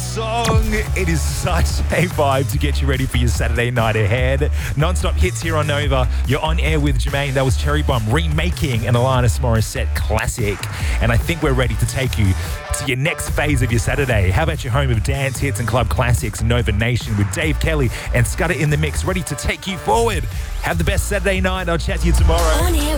song. It is such a vibe to get you ready for your Saturday night ahead. Non-stop hits here on Nova. You're on air with Jermaine. That was Cherry Bomb remaking an Alanis Morissette classic. And I think we're ready to take you to your next phase of your Saturday. How about your home of dance hits and club classics, Nova Nation, with Dave Kelly and Scudder in the mix, ready to take you forward. Have the best Saturday night. I'll chat to you tomorrow. On air